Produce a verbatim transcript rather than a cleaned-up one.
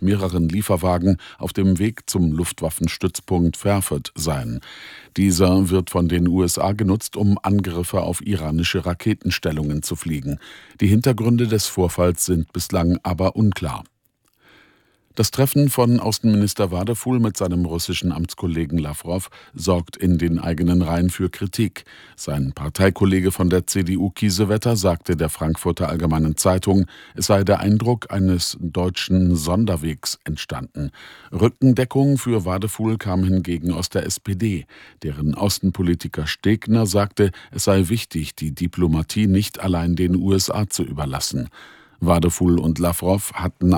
mit mehreren Lieferwagen auf dem Weg zum Luftwaffenstützpunkt Verford sein. Dieser wird von den U S A genutzt, um Angriffe auf iranische Raketenstellungen zu fliegen. Die Hintergründe des Vorfalls sind bislang aber unklar. Das Treffen von Außenminister Wadefuhl mit seinem russischen Amtskollegen Lawrow sorgt in den eigenen Reihen für Kritik. Sein Parteikollege von der C D U Kiesewetter sagte der Frankfurter Allgemeinen Zeitung, es sei der Eindruck eines deutschen Sonderwegs entstanden. Rückendeckung für Wadefuhl kam hingegen aus der S P D. Deren Außenpolitiker Stegner sagte, es sei wichtig, die Diplomatie nicht allein den U S A zu überlassen. Wadefuhl und Lawrow hatten